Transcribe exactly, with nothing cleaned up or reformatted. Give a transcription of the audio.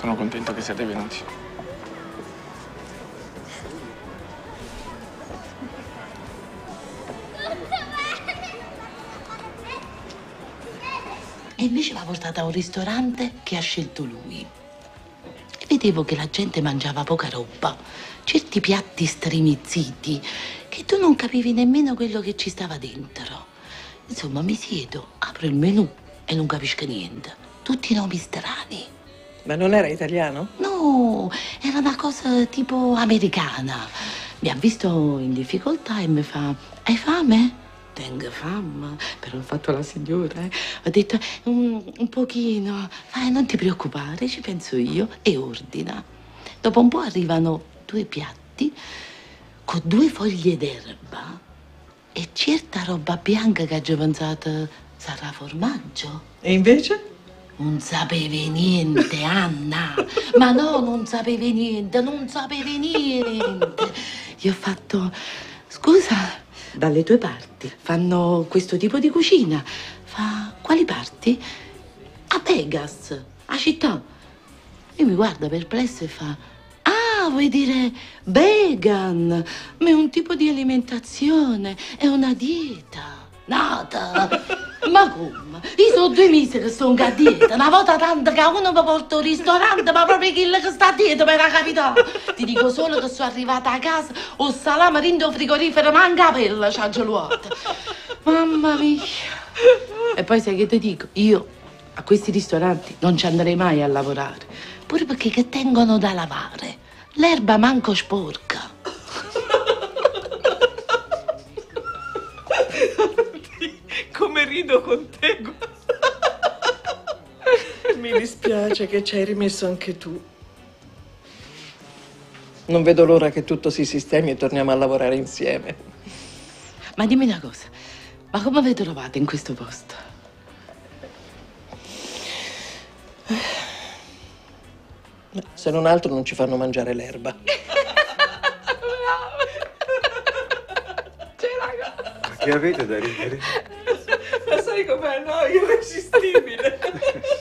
Sono contento che siate venuti. E invece l'ha portata a un ristorante che ha scelto lui. Vedevo che la gente mangiava poca roba, certi piatti stremizziti, che tu non capivi nemmeno quello che ci stava dentro. Insomma, mi siedo, apro il menù e non capisco niente. Tutti nomi strani. Ma non era italiano? No, era una cosa tipo americana. Mi ha visto in difficoltà e mi fa: hai fame? Tengo fame, però ho fatto la signora, eh. Ho detto un, un pochino. Vai, non ti preoccupare, ci penso io. E ordina. Dopo un po' arrivano due piatti con due foglie d'erba e certa roba bianca che ho pensato sarà formaggio. E invece? Non sapevi niente, Anna. Ma no, non sapevi niente, non sapevi niente. Io ho fatto: scusa, dalle tue parti fanno questo tipo di cucina? Fa: quali parti? A Vegas, a città. E mi guarda perplesso e fa: ah, vuoi dire vegan? Ma è un tipo di alimentazione, è una dieta. Nata! Ma come? Io sono due mesi che sto a dieta. Una volta tanto che uno mi porta al ristorante, ma proprio chi che sta a dieta per la capitale. Ti dico solo che sono arrivata a casa, ho salame rindo frigorifero, manca la pelle, c'ha geluata. Mamma mia. E poi sai che ti dico? Io a questi ristoranti non ci andrei mai a lavorare. Pure perché che tengono da lavare. L'erba manco sporca. Come rido con te. Mi dispiace che ci hai rimesso anche tu. Non vedo l'ora che tutto si sistemi e torniamo a lavorare insieme. Ma dimmi una cosa, ma come vi trovate in questo posto? Se non altro non ci fanno mangiare l'erba. Che avete da ridere? Ma sai com'è? No, irresistibile.